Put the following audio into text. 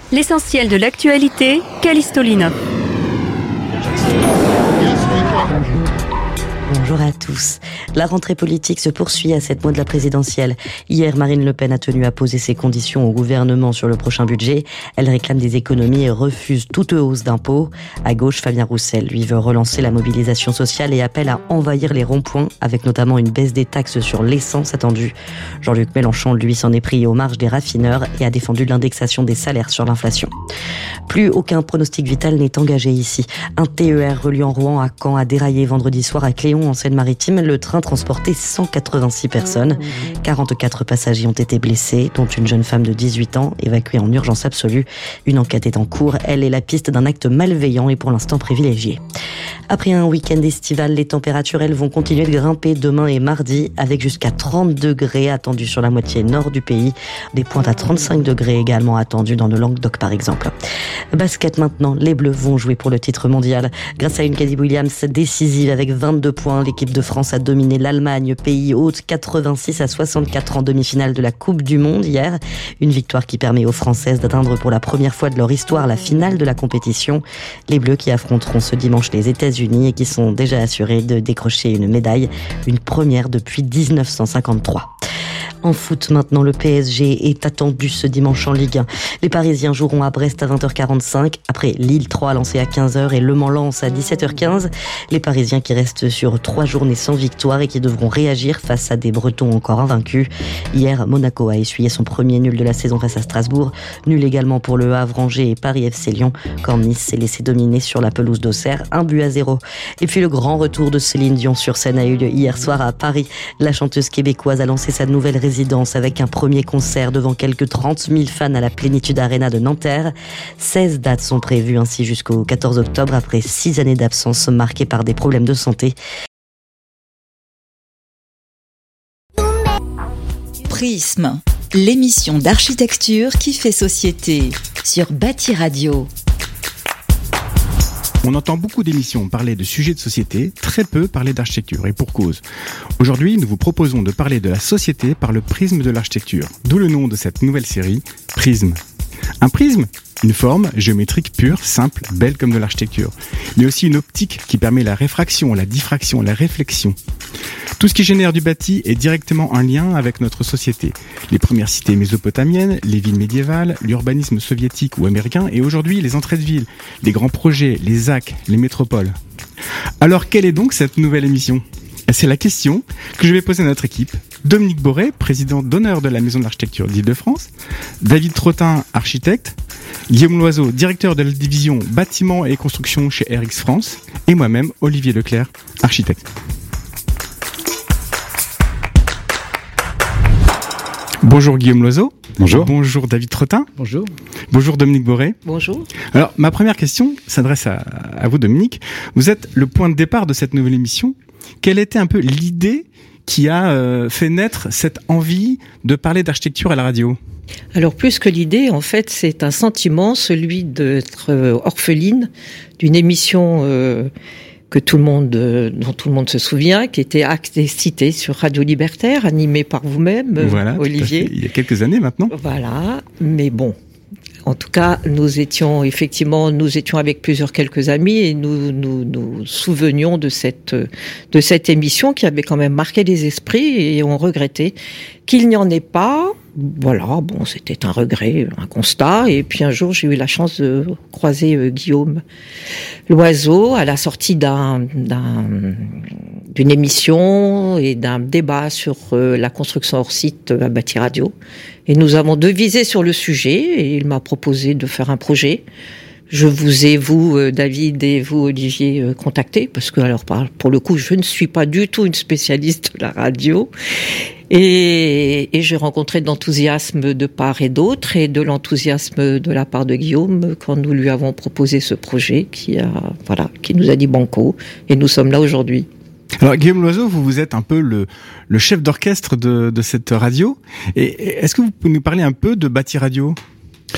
L'essentiel de l'actualité, Callisto Lino. Bonjour à tous. La rentrée politique se poursuit à 7 mois de la présidentielle. Hier, Marine Le Pen a tenu à poser ses conditions au gouvernement sur le prochain budget. Elle réclame des économies et refuse toute hausse d'impôts. À gauche, Fabien Roussel, lui, veut relancer la mobilisation sociale et appelle à envahir les ronds-points avec notamment une baisse des taxes sur l'essence attendue. Jean-Luc Mélenchon, lui, s'en est pris aux marges des raffineurs et a défendu l'indexation des salaires sur l'inflation. Plus aucun pronostic vital n'est engagé ici. Un TER reliant Rouen à Caen a déraillé vendredi soir à Cléon en Seine-Maritime. Le train transportait 186 personnes. 44 passagers ont été blessés, dont une jeune femme de 18 ans, évacuée en urgence absolue. Une enquête est en cours. Elle est la piste d'un acte malveillant et pour l'instant privilégié. Après un week-end estival, les températures, elles, vont continuer de grimper demain et mardi, avec jusqu'à 30 degrés attendus sur la moitié nord du pays. Des pointes à 35 degrés également attendues dans le Languedoc, par exemple. Basket maintenant, les Bleus vont jouer pour le titre mondial. Grâce à une Caddy Williams décisive avec 22 points, l'équipe de France a dominé l'Allemagne, pays hôte, 86-64 en demi-finale de la Coupe du Monde hier. Une victoire qui permet aux Françaises d'atteindre pour la première fois de leur histoire la finale de la compétition. Les Bleus qui affronteront ce dimanche les États-Unis et qui sont déjà assurés de décrocher une médaille, une première depuis 1953. En foot, maintenant, le PSG est attendu ce dimanche en Ligue 1. Les Parisiens joueront à Brest à 20h45, après Lille 3 lancé à 15h et Le Mans Lens à 17h15. Les Parisiens qui restent sur 3 journées sans victoire et qui devront réagir face à des Bretons encore invaincus. Hier, Monaco a essuyé son premier nul de la saison face à Strasbourg. Nul également pour Le Havre, Angers et Paris FC Lyon, quand Nice s'est laissé dominer sur la pelouse d'Auxerre, 1-0. Et puis le grand retour de Céline Dion sur scène a eu lieu hier soir à Paris. La chanteuse québécoise a lancé sa nouvelle résidence avec un premier concert devant quelques 30 000 fans à la Plénitude Arena de Nanterre. 16 dates sont prévues ainsi jusqu'au 14 octobre après 6 années d'absence marquées par des problèmes de santé. Prisme, l'émission d'architecture qui fait société sur Bâti Radio. On entend beaucoup d'émissions parler de sujets de société, très peu parler d'architecture, et pour cause. Aujourd'hui, nous vous proposons de parler de la société par le prisme de l'architecture, d'où le nom de cette nouvelle série, Prisme. Un prisme, une forme géométrique pure, simple, belle comme de l'architecture, mais aussi une optique qui permet la réfraction, la diffraction, la réflexion. Tout ce qui génère du bâti est directement en lien avec notre société. Les premières cités mésopotamiennes, les villes médiévales, l'urbanisme soviétique ou américain et aujourd'hui les entrées de ville, les grands projets, les ZAC, les métropoles. Alors quelle est donc cette nouvelle émission ? C'est la question que je vais poser à notre équipe. Dominique Boré, président d'honneur de la Maison de l'Architecture d'Île-de-France, David Trottin, architecte, Guillaume Loiseau, directeur de la division bâtiments et construction chez RX France, et moi-même, Olivier Leclerc, architecte. Bonjour Guillaume Loiseau. Bonjour. Bonjour David Trottin. Bonjour. Bonjour Dominique Boré. Bonjour. Alors, ma première question s'adresse à vous Dominique. Vous êtes le point de départ de cette nouvelle émission. Quelle était un peu l'idée qui a fait naître cette envie de parler d'architecture à la radio ? Alors plus que l'idée, en fait, c'est un sentiment, celui d'être orpheline d'une émission dont tout le monde se souvient, qui était Actes et Cités sur Radio Libertaire, animée par vous-même, voilà, Olivier. Il y a quelques années maintenant. Voilà, mais bon. En tout cas, nous étions avec quelques amis et nous souvenions de cette émission qui avait quand même marqué les esprits et on regrettait qu'il n'y en ait pas. Voilà, bon, c'était un regret, un constat. Et puis un jour, j'ai eu la chance de croiser Guillaume Loiseau à la sortie d'une émission et d'un débat sur la construction hors site à Bâti Radio. Et nous avons devisé sur le sujet et il m'a proposé de faire un projet. Je vous ai, vous, David, et vous, Olivier, contacté parce que, alors, pour le coup, je ne suis pas du tout une spécialiste de la radio. Et j'ai rencontré de l'enthousiasme de part et d'autre et de l'enthousiasme de la part de Guillaume quand nous lui avons proposé ce projet qui nous a dit banco et nous sommes là aujourd'hui. Alors Guillaume Loiseau, vous êtes un peu le chef d'orchestre de cette radio. Et est-ce que vous pouvez nous parler un peu de Bâti Radio ?